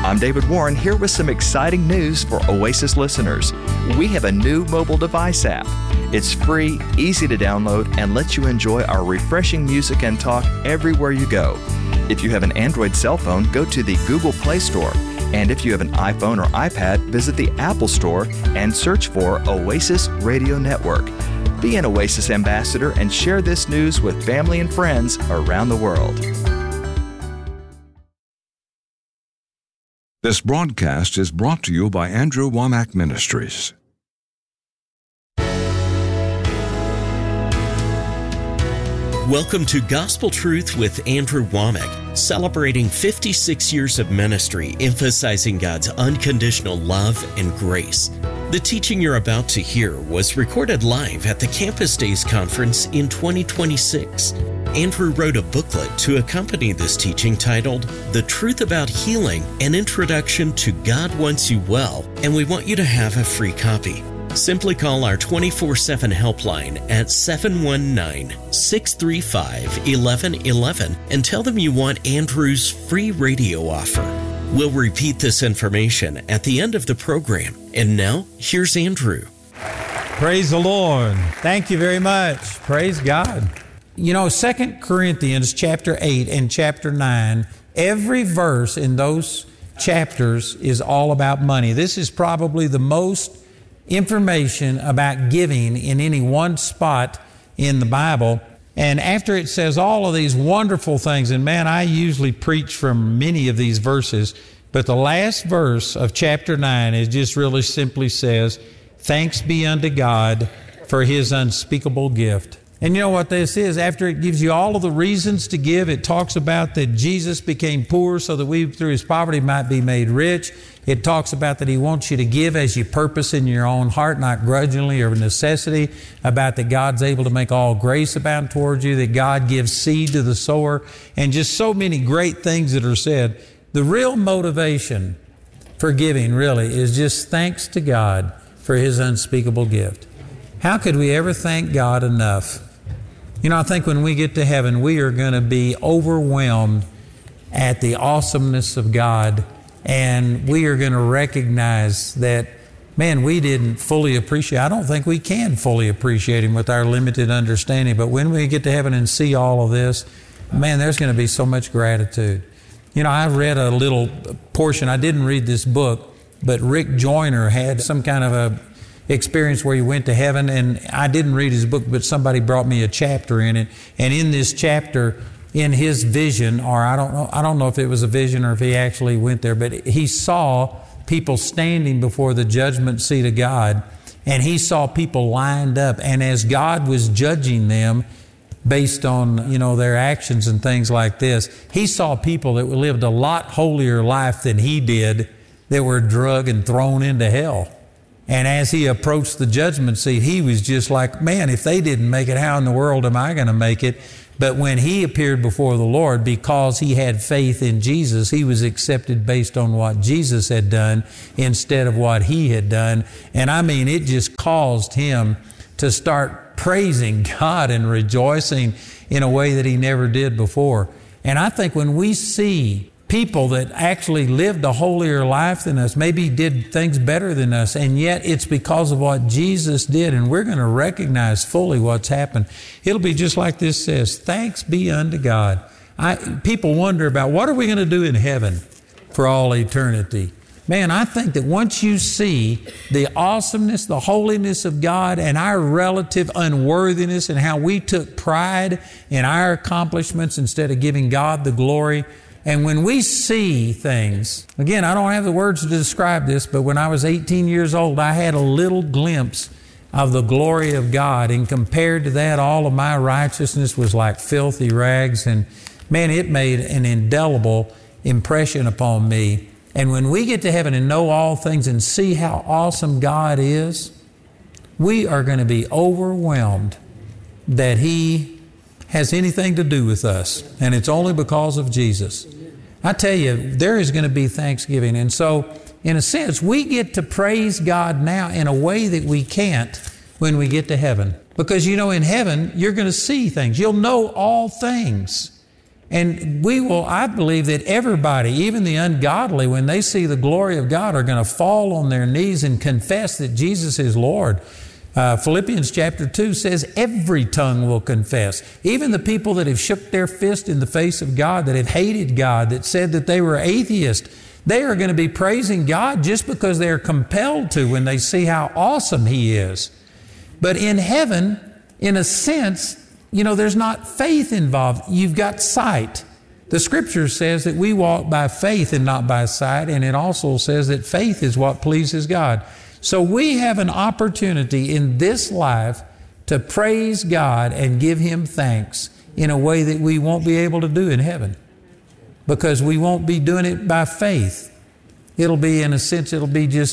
I'm David Warren here with some exciting news for Oasis listeners. We have a new mobile device app. It's free, easy to download, and lets you enjoy our refreshing music and talk everywhere you go. If you have an Android cell phone, go to the Google Play Store. And if you have an iPhone or iPad, visit the Apple Store and search for Oasis Radio Network. Be an Oasis ambassador and share this news with family and friends around the world. This broadcast is brought to you by Andrew Wommack Ministries. Welcome to Gospel Truth with Andrew Wommack, celebrating 56 years of ministry, emphasizing God's unconditional love and grace. The teaching you're about to hear was recorded live at the Campus Days Conference in 2026. Andrew wrote a booklet to accompany this teaching titled, The Truth About Healing, an Introduction to God Wants You Well, and we want you to have a free copy. Simply call our 24/7 helpline at 719-635-1111 and tell them you want Andrew's free radio offer. We'll repeat this information at the end of the program. And now, here's Andrew. Praise the Lord. Thank you very much. Praise God. You know, 2 Corinthians chapter 8 and chapter 9, every verse in those chapters is all about money. This is probably the most information about giving in any one spot in the Bible. And after it says all of these wonderful things, and man, I usually preach from many of these verses, but the last verse of chapter 9 is just really simply says, thanks be unto God for His unspeakable gift. And you know what this is? After it gives you all of the reasons to give, it talks about that Jesus became poor so that we through His poverty might be made rich. It talks about that He wants you to give as you purpose in your own heart, not grudgingly or necessity, about that God's able to make all grace abound towards you, that God gives seed to the sower, and just so many great things that are said. The real motivation for giving really is just thanks to God for His unspeakable gift. How could we ever thank God enough? You know, I think when we get to heaven, we are going to be overwhelmed at the awesomeness of God, and we are going to recognize that, man, we didn't fully appreciate. I don't think we can fully appreciate Him with our limited understanding, but when we get to heaven and see all of this, man, there's going to be so much gratitude. You know, I read a little portion. I didn't read this book, but Rick Joyner had some kind of a experience where he went to heaven, and I didn't read his book, but somebody brought me a chapter in it. And in this chapter, in his vision, or I don't know if it was a vision or if he actually went there, but he saw people standing before the judgment seat of God, and he saw people lined up, and as God was judging them based on, you know, their actions and things like this, he saw people that lived a lot holier life than he did that were drugged and thrown into hell. And as he approached the judgment seat, he was just like, man, if they didn't make it, how in the world am I going to make it? But when he appeared before the Lord, because he had faith in Jesus, he was accepted based on what Jesus had done instead of what he had done. And I mean, it just caused him to start praising God and rejoicing in a way that he never did before. And I think when we see people that actually lived a holier life than us, maybe did things better than us, and yet it's because of what Jesus did, and we're going to recognize fully what's happened. It'll be just like this says, thanks be unto God. People wonder about what are we going to do in heaven for all eternity. Man, I think that once you see the awesomeness, the holiness of God and our relative unworthiness and how we took pride in our accomplishments instead of giving God the glory, and when we see things, again, I don't have the words to describe this, but when I was 18 years old, I had a little glimpse of the glory of God. And compared to that, all of my righteousness was like filthy rags. And man, it made an indelible impression upon me. And when we get to heaven and know all things and see how awesome God is, we are going to be overwhelmed that He has anything to do with us. And it's only because of Jesus. I tell you, there is going to be thanksgiving. And so, in a sense, we get to praise God now in a way that we can't when we get to heaven. Because, you know, in heaven, you're going to see things. You'll know all things. And I believe that everybody, even the ungodly, when they see the glory of God, are going to fall on their knees and confess that Jesus is Lord. Philippians chapter 2 says every tongue will confess. Even the people that have shook their fist in the face of God, that have hated God, that said that they were atheist, they are going to be praising God just because they are compelled to when they see how awesome He is. But in heaven, in a sense, there's not faith involved. You've got sight. The Scripture says that we walk by faith and not by sight, and it also says that faith is what pleases God. So we have an opportunity in this life to praise God and give Him thanks in a way that we won't be able to do in heaven, because we won't be doing it by faith. It'll be, in a sense, we'll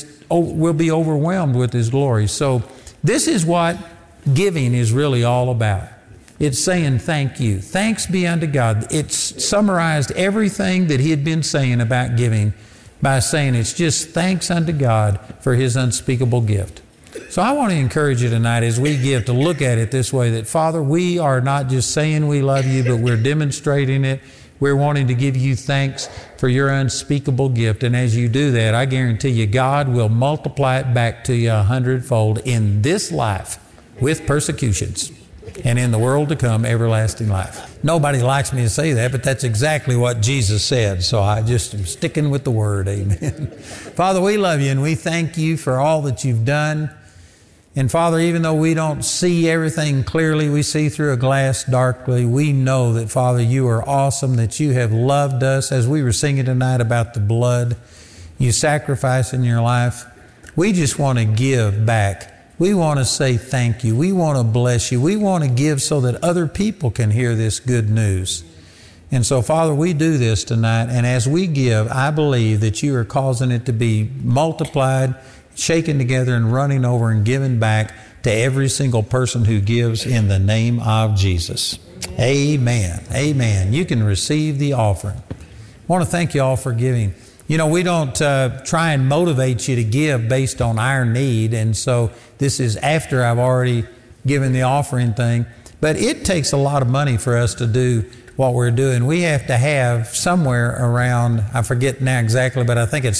be overwhelmed with His glory. So this is what giving is really all about. It's saying thank you. Thanks be unto God. It's summarized everything that He had been saying about giving by saying it's just thanks unto God for His unspeakable gift. So I want to encourage you tonight as we give to look at it this way, that Father, we are not just saying we love You, but we're demonstrating it. We're wanting to give You thanks for Your unspeakable gift. And as You do that, I guarantee you God will multiply it back to you 100-fold in this life with persecutions, and in the world to come, everlasting life. Nobody likes me to say that, but that's exactly what Jesus said. So I just am sticking with the Word. Amen. Father, we love You and we thank You for all that You've done. And Father, even though we don't see everything clearly, we see through a glass darkly, we know that, Father, You are awesome, that You have loved us. As we were singing tonight about the blood, You sacrifice in Your life, we just want to give back. We want to say thank You. We want to bless You. We want to give so that other people can hear this good news. And so, Father, we do this tonight, and as we give, I believe that You are causing it to be multiplied, shaken together, and running over and given back to every single person who gives in the name of Jesus. Amen. Amen. You can receive the offering. I want to thank you all for giving. We don't try and motivate you to give based on our need, and so this is after I've already given the offering thing. But it takes a lot of money for us to do what we're doing. We have to have somewhere around, I forget now exactly, but I think it's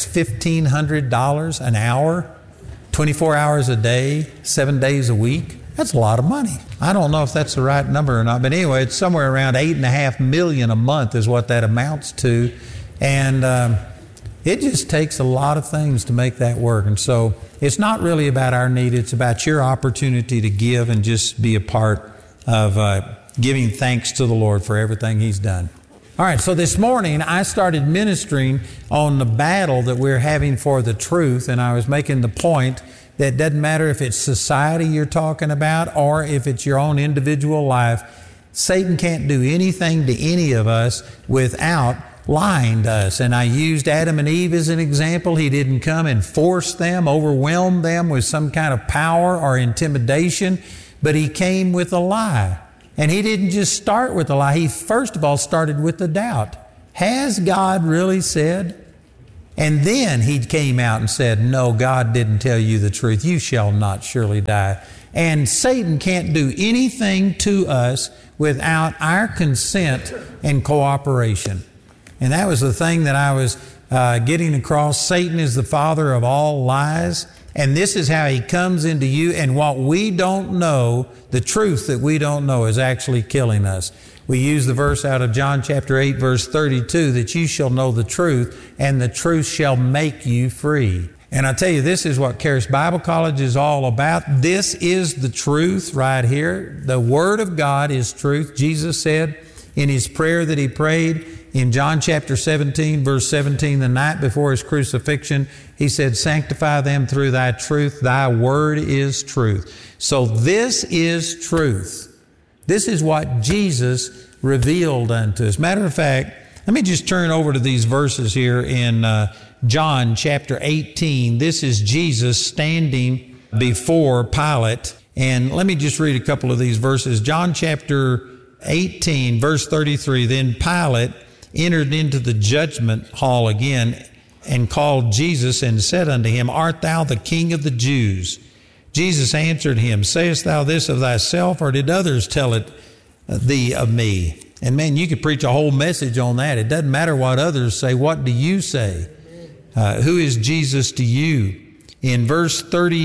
$1,500 an hour, 24 hours a day, 7 days a week. That's a lot of money. I don't know if that's the right number or not, but anyway, it's somewhere around $8.5 million a month is what that amounts to. And it just takes a lot of things to make that work. And so it's not really about our need. It's about your opportunity to give and just be a part of giving thanks to the Lord for everything He's done. All right, so this morning I started ministering on the battle that we're having for the truth, and I was making the point that it doesn't matter if it's society you're talking about or if it's your own individual life. Satan can't do anything to any of us without lying to us. And I used Adam and Eve as an example. He didn't come and force them, overwhelm them with some kind of power or intimidation, but He came with a lie. And He didn't just start with a lie. He first of all started with the doubt. Has God really said? And then He came out and said, no, God didn't tell you the truth. You shall not surely die. And Satan can't do anything to us without our consent and cooperation. And that was the thing that I was getting across. Satan is the father of all lies. And this is how he comes into you. And what we don't know, the truth that we don't know, is actually killing us. We use the verse out of John chapter 8, verse 32, that you shall know the truth, and the truth shall make you free. And I tell you, this is what Charis Bible College is all about. This is the truth right here. The Word of God is truth. Jesus said in His prayer that He prayed in John chapter 17, verse 17, the night before His crucifixion, He said, sanctify them through Thy truth. Thy Word is truth. So this is truth. This is what Jesus revealed unto us. Matter of fact, let me just turn over to these verses here in John chapter 18. This is Jesus standing before Pilate. And let me just read a couple of these verses. John chapter 18, verse 33, then Pilate entered into the judgment hall again and called Jesus and said unto Him, art thou the King of the Jews? Jesus answered him, sayest thou this of thyself, or did others tell it thee of me? And man, you could preach a whole message on that. It doesn't matter what others say. What do you say? Who is Jesus to you? In verse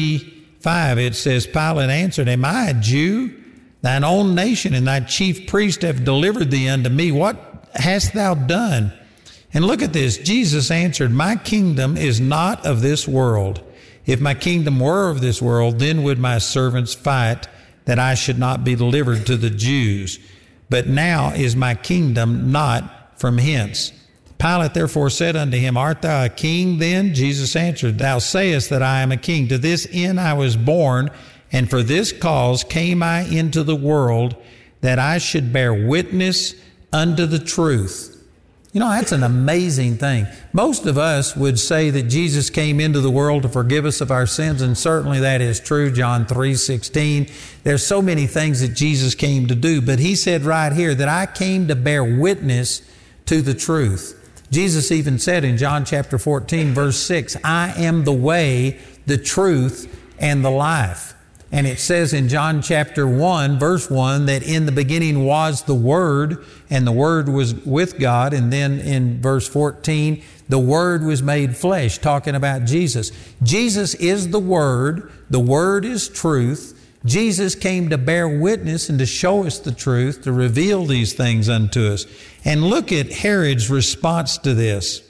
35, it says, Pilate answered, Am I a Jew? Thine own nation and thy chief priest have delivered thee unto me. What hast thou done? And look at this. Jesus answered, My kingdom is not of this world. If my kingdom were of this world, then would my servants fight that I should not be delivered to the Jews. But now is my kingdom not from hence. Pilate therefore said unto him, Art thou a king then? Jesus answered, Thou sayest that I am a king. To this end I was born, and for this cause came I into the world, that I should bear witness unto the truth. You know, that's an amazing thing. Most of us would say that Jesus came into the world to forgive us of our sins, and certainly that is true. John 3:16. There's so many things that Jesus came to do, but he said right here that I came to bear witness to the truth. Jesus even said in John chapter 14, verse 6, I am the way, the truth, and the life. And it says in John chapter 1, verse 1, that in the beginning was the Word, and the Word was with God. And then in verse 14, the Word was made flesh, talking about Jesus. Jesus is the Word is truth. Jesus came to bear witness and to show us the truth, to reveal these things unto us. And look at Herod's response to this,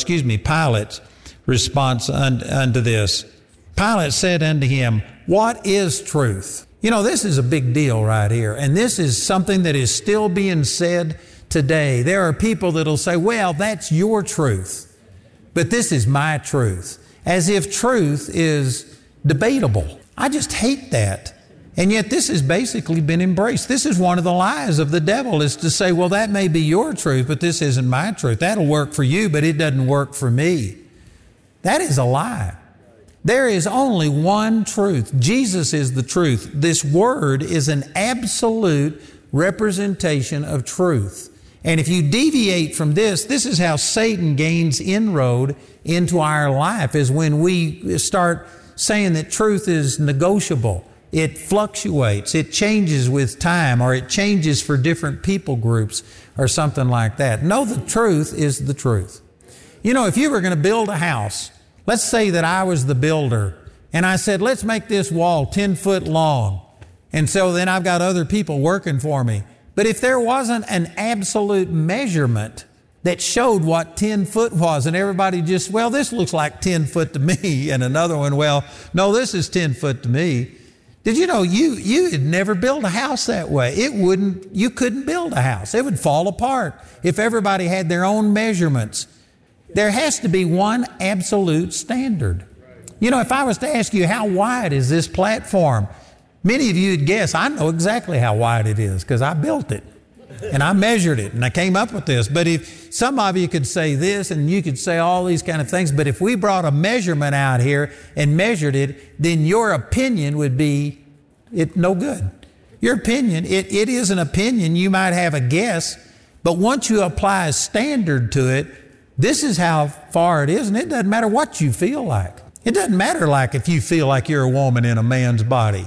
Pilate's response unto this. Pilate said unto him, What is truth? You know, this is a big deal right here. And this is something that is still being said today. There are people that'll say, well, that's your truth, but this is my truth. As if truth is debatable. I just hate that. And yet this has basically been embraced. This is one of the lies of the devil, is to say, well, that may be your truth, but this isn't my truth. That'll work for you, but it doesn't work for me. That is a lie. There is only one truth. Jesus is the truth. This Word is an absolute representation of truth. And if you deviate from this is how Satan gains inroad into our life, is when we start saying that truth is negotiable. It fluctuates. It changes with time, or it changes for different people groups or something like that. No, the truth is the truth. You know, if you were going to build a house, let's say that I was the builder, and I said, let's make this wall 10 foot long. And so then I've got other people working for me. But if there wasn't an absolute measurement that showed what 10 foot was, and everybody just, well, this looks like 10 foot to me, and another one, well, no, this is 10 foot to me. Did you know you'd never build a house that way? You couldn't build a house. It would fall apart if everybody had their own measurements. There has to be one absolute standard. You know, if I was to ask you, how wide is this platform? Many of you would guess, I know exactly how wide it is because I built it and I measured it and I came up with this. But if some of you could say this and you could say all these kind of things, but if we brought a measurement out here and measured it, then your opinion would be no good. Your opinion, it is an opinion. You might have a guess, but once you apply a standard to it, this is how far it is, and it doesn't matter what you feel like. It doesn't matter like if you feel like you're a woman in a man's body.